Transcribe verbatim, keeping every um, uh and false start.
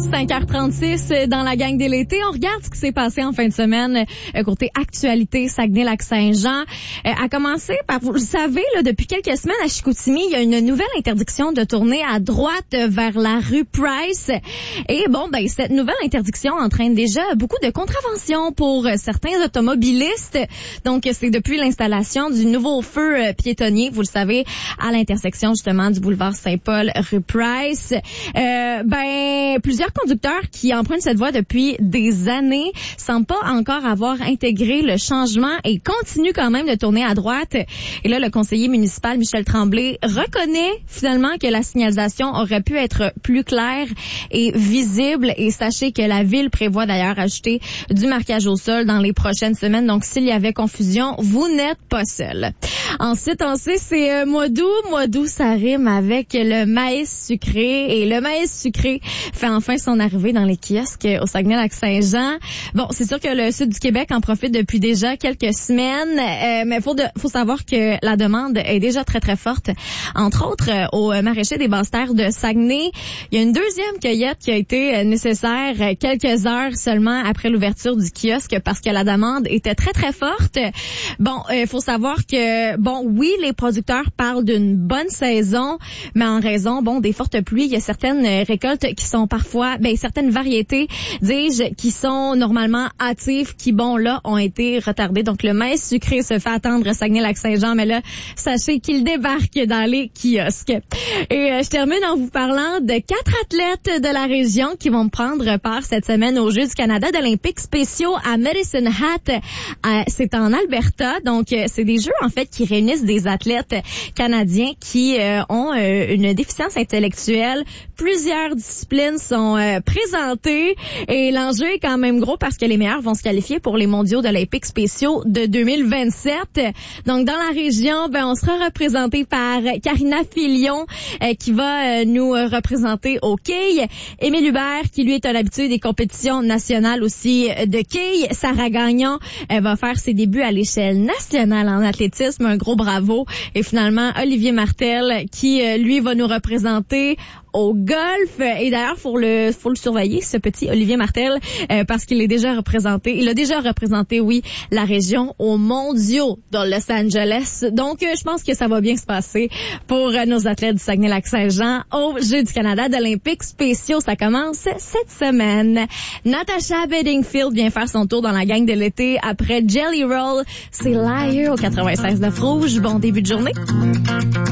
cinq heures trente-six dans la gang de l'été. On regarde ce qui s'est passé en fin de semaine euh, côté actualité Saguenay-Lac-Saint-Jean. Euh, à commencer par, vous le savez, là, depuis quelques semaines à Chicoutimi, il y a une nouvelle interdiction de tourner à droite vers la rue Price. Et bon, ben cette nouvelle interdiction entraîne déjà beaucoup de contraventions pour certains automobilistes. Donc, c'est depuis l'installation du nouveau feu euh, piétonnier, vous le savez, à l'intersection justement du boulevard Saint-Paul, rue Price. Euh, ben, plusieurs conducteurs qui empruntent cette voie depuis des années semblent pas encore avoir intégré le changement et continuent quand même de tourner à droite. Et là, le conseiller municipal Michel Tremblay reconnaît finalement que la signalisation aurait pu être plus claire et visible. Et sachez que la ville prévoit d'ailleurs ajouter du marquage au sol dans les prochaines semaines. Donc, s'il y avait confusion, vous n'êtes pas seul. Ensuite, on sait, c'est euh, mois d'août. Mois d'août, ça rime avec le maïs sucré. Et le maïs sucré fait enfin son arrivée dans les kiosques au Saguenay-Lac-Saint-Jean. Bon, c'est sûr que le sud du Québec en profite depuis déjà quelques semaines, euh, mais faut de, faut savoir que la demande est déjà très, très forte. Entre autres, euh, au maraîcher des Basses-Terres de Saguenay, il y a une deuxième cueillette qui a été nécessaire quelques heures seulement après l'ouverture du kiosque parce que la demande était très, très forte. Bon, il euh, faut savoir que, bon, oui, les producteurs parlent d'une bonne saison, mais en raison, bon, des fortes pluies, il y a certaines récoltes qui sont parfois, ben, certaines variétés, dis-je, qui sont normalement hâtives, qui, bon, là, ont été retardées. Donc, le maïs sucré se fait attendre à Saguenay-Lac-Saint-Jean, mais là, sachez qu'il débarque dans les kiosques. Et euh, je termine en vous parlant de quatre athlètes de la région qui vont prendre part cette semaine aux Jeux du Canada d'Olympiques spéciaux à Medicine Hat. Euh, c'est en Alberta, donc euh, c'est des Jeux, en fait, qui réunissent des athlètes canadiens qui euh, ont euh, une déficience intellectuelle. Plusieurs disciplines sont euh, présentées et l'enjeu est quand même gros parce que les meilleurs vont se qualifier pour les mondiaux d'Olympiques spéciaux de deux mille vingt-sept. Donc, dans la région, ben, on sera représenté par Karina Filion euh, qui va euh, nous représenter au quilles. Émile Hubert, qui lui est un habitué des compétitions nationales aussi de quilles. Sarah Gagnon elle va faire ses débuts à l'échelle nationale en athlétisme. Un gros bravo. Et finalement, Olivier Martel, qui euh, lui va nous représenter au golf. Et d'ailleurs, faut le faut le surveiller, ce petit Olivier Martel, euh, parce qu'il est déjà représenté. Il a déjà représenté, oui, la région aux mondiaux de Los Angeles. Donc, euh, je pense que ça va bien se passer pour euh, nos athlètes du Saguenay-Lac-Saint-Jean aux Jeux du Canada d'Olympiques spéciaux. Ça commence cette semaine. Natasha Bedingfield vient faire son tour dans la gang de l'été après Jelly Roll. C'est Liar au quatre-vingt-seize neuf Rouge. Bon début de journée.